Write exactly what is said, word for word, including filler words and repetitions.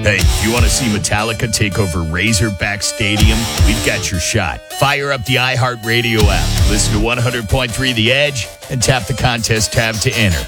Hey, if you want to see Metallica take over Razorback Stadium, we've got your shot. Fire up the iHeartRadio app, listen to one hundred point three The Edge, and tap the contest tab to enter.